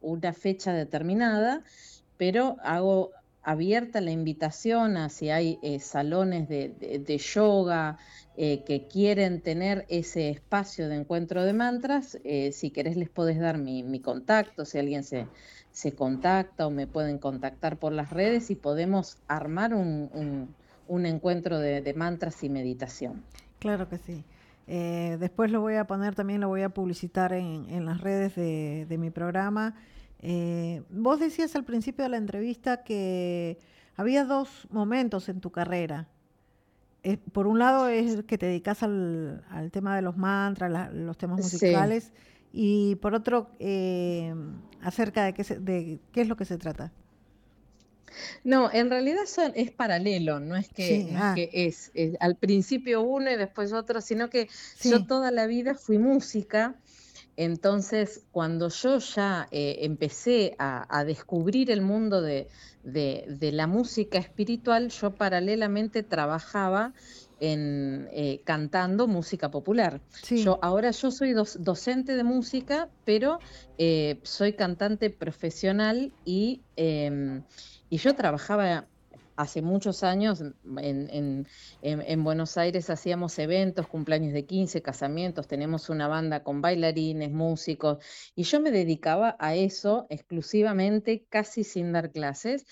una fecha determinada, pero hago abierta la invitación a si hay salones de yoga que quieren tener ese espacio de encuentro de mantras. Si querés les podés dar mi contacto, si alguien se contacta o me pueden contactar por las redes y podemos armar un encuentro de mantras y meditación. Claro que sí. Después lo voy a poner, también lo voy a publicitar en las redes de mi programa. Vos decías al principio de la entrevista que había dos momentos en tu carrera. Por un lado es que te dedicas al tema de los mantras, los temas Sí. musicales, y por otro, acerca de qué es lo que se trata. No, en realidad es paralelo, no es que, Sí, no es que es al principio uno y después otro, sino que yo sí, toda la vida fui música. Entonces, cuando yo ya empecé a descubrir el mundo de la música espiritual, yo paralelamente trabajaba cantando música popular. sí. Ahora yo soy docente de música, pero soy cantante profesional y yo trabajaba hace muchos años en Buenos Aires, hacíamos eventos, cumpleaños de 15, casamientos, tenemos una banda con bailarines, músicos, y yo me dedicaba a eso exclusivamente, casi sin dar clases.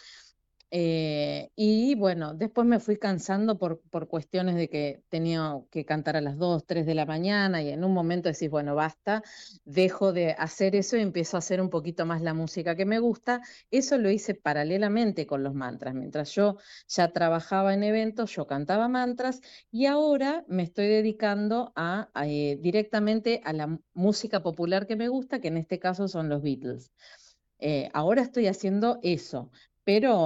Y bueno, después me fui cansando por cuestiones de que tenía que cantar a las 2, 3 de la mañana y en un momento decís, bueno, basta, dejo de hacer eso y empiezo a hacer un poquito más la música que me gusta. Eso lo hice paralelamente con los mantras. Mientras yo ya trabajaba en eventos, yo cantaba mantras y ahora me estoy dedicando directamente a la música popular que me gusta, que en este caso son los Beatles. Ahora estoy haciendo eso, pero